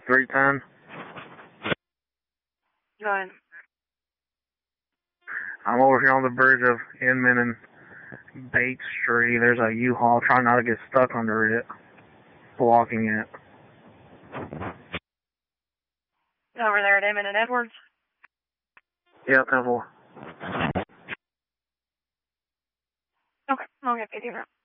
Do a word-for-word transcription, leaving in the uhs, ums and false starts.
three ten. Go ahead. I'm over here on the bridge of Inman and Bates Street. There's a U-Haul trying not to get stuck under it, blocking it. Over there at Inman and Edwards? Yeah, ten four. Okay, I'll get fifty.